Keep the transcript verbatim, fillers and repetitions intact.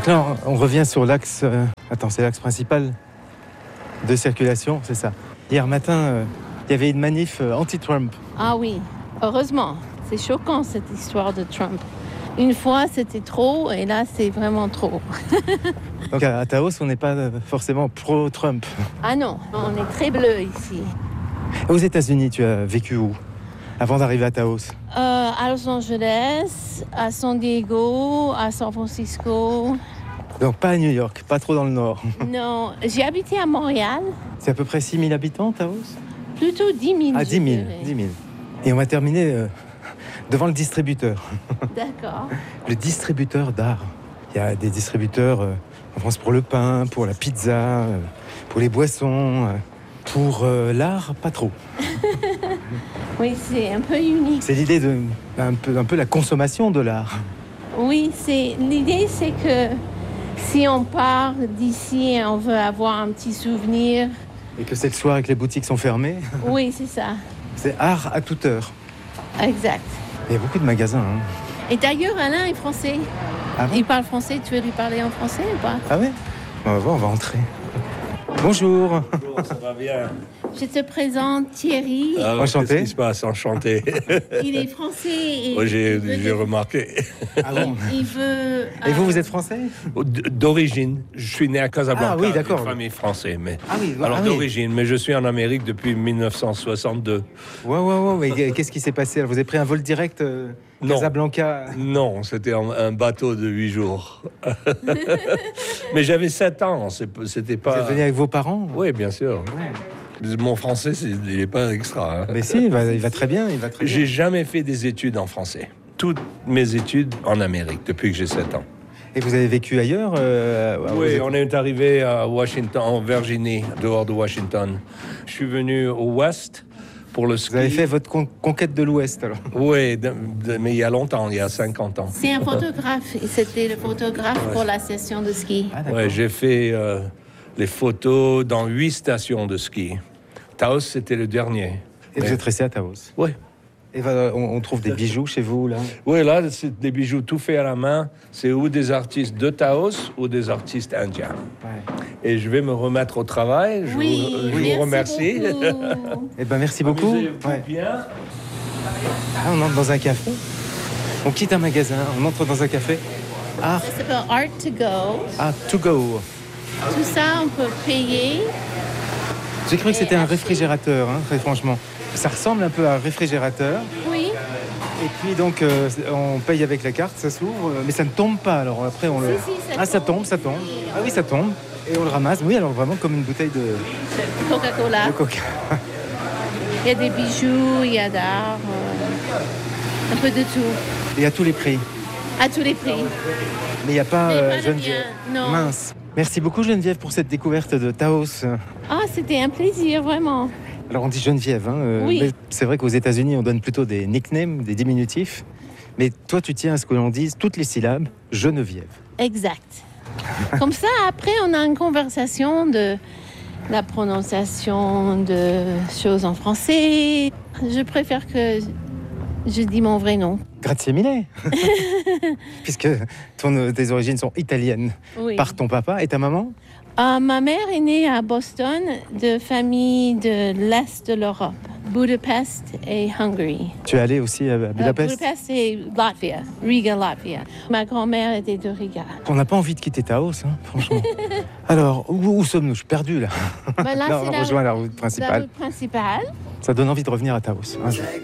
Donc là, on revient sur l'axe... Euh, attends, c'est l'axe principal de circulation, c'est ça. Hier matin, euh, il y avait une manif euh, anti-Trump. Ah oui, heureusement. C'est choquant, cette histoire de Trump. Une fois, c'était trop, et là, c'est vraiment trop. Donc à Taos, on n'est pas forcément pro-Trump. Ah non, on est très bleu ici. Aux États-Unis, tu as vécu où avant d'arriver à Taos? Euh, à Los Angeles, à San Diego, à San Francisco. Donc pas à New York, pas trop dans le nord. Non, j'ai habité à Montréal. C'est à peu près six mille habitants, Taos? Plutôt dix mille. Ah, dix mille, dix mille. Et on va terminer euh, devant le distributeur. D'accord. Le distributeur d'art. Il y a des distributeurs euh, en France pour le pain, pour la pizza, euh, pour les boissons. Euh, pour euh, l'art, pas trop. Oui, c'est un peu unique. C'est l'idée de un peu, un peu la consommation de l'art. Oui, c'est l'idée, c'est que si on part d'ici et on veut avoir un petit souvenir. Et que c'est le soir et que les boutiques sont fermées. Oui, c'est ça. C'est art à toute heure. Exact. Il y a beaucoup de magasins. Hein. Et d'ailleurs, Alain est français. Ah bon? Il parle français. Tu veux lui parler en français ou pas? Ah oui? On va voir, on va entrer. Bonjour. Bonjour, ça va bien? Je te présente Thierry. Ah, enchanté. Qu'est-ce qui se passe? Enchanté. Il est français. Et Moi, j'ai, il veut j'ai de- remarqué. Ah bon? Il veut. Et vous, euh, vous êtes français? D'origine, je suis né à Casablanca. Ah oui, d'accord. Une famille française, mais Ah oui, alors ah oui. d'origine, mais je suis en Amérique depuis dix-neuf cent soixante-deux. Ouais, ouais, ouais. Mais qu'est-ce qui s'est passé? Alors, vous avez pris un vol direct euh, Non. Casablanca? Non, c'était un, un bateau de huit jours. Mais j'avais sept ans, c'est- c'était Vous pas. êtes venu avec vos parents? Oui, bien sûr. Mon français, c'est, il n'est pas extra. hein. Mais si, il va, il va très bien, il va très bien. J'ai jamais fait des études en français. Toutes mes études en Amérique depuis que j'ai sept ans. Et vous avez vécu ailleurs euh, vous Oui, êtes- on est arrivé à Washington, en Virginie, dehors de Washington. Je suis venu au West pour le ski. Vous avez fait votre con- conquête de l'Ouest, alors? Oui, de- de- mais il y a longtemps, il y a cinquante ans. C'est un photographe. Et c'était le photographe pour la session de ski. Ah, d'accord. Ouais, j'ai fait euh, les photos dans huit stations de ski. Taos, c'était le dernier. Et vous Mais- êtes resté à Taos? Oui. Et voilà, on, on trouve des bijoux chez vous, là? Oui, là, c'est des bijoux tout faits à la main. C'est ou des artistes de Taos ou des artistes indiens. Ouais. Et je vais me remettre au travail. Je Oui, vous, je vous merci remercie. beaucoup. Eh ben, merci beaucoup. Amusez-vous Ouais. bien. Ah, on entre dans un café. On quitte un magasin, on entre dans un café. Art, Ça s'appelle Art to Go. art to go. Tout ça, on peut payer. J'ai cru que c'était un acheter. réfrigérateur, hein, très franchement. Ça ressemble un peu à un réfrigérateur. Oui. Et puis donc, euh, on paye avec la carte, ça s'ouvre, euh, mais ça ne tombe pas. Alors après, on le... Si, si, ça ah, ça tombe. tombe, ça tombe. Ah oui, ça tombe. Et on le ramasse. Oui, alors vraiment comme une bouteille de, Coca-Cola. de coca. Il y a des bijoux, il y a d'art. euh, un peu de tout. Et à tous les prix. À tous les prix. Mais il n'y a pas Mais euh, pas de Geneviève. bien, non. Mince. Merci beaucoup Geneviève pour cette découverte de Taos. Ah, c'était un plaisir, vraiment. Alors on dit Geneviève, hein, euh, Oui. mais c'est vrai qu'aux États-Unis on donne plutôt des nicknames, des diminutifs. Mais toi tu tiens à ce que l'on dise toutes les syllabes Geneviève. Exact. Comme ça, après, on a une conversation de la prononciation de choses en français. Je préfère que je dis mon vrai nom. Grazie mille. Puisque ton, tes origines sont italiennes Oui. par ton papa et ta maman. Euh, ma mère est née à Boston, de famille de l'Est de l'Europe, Budapest et Hongrie. Tu es allé aussi à Euh, Budapest. Budapest et Latvia, Riga, Latvia. Ma grand-mère était de Riga. On n'a pas envie de quitter Taos, hein, franchement. Alors, où, où sommes-nous? Je suis perdu là. Ben là, Là, c'est on la rejoint route- la route La principale. route principale. Ça donne envie de revenir à Taos. un jour.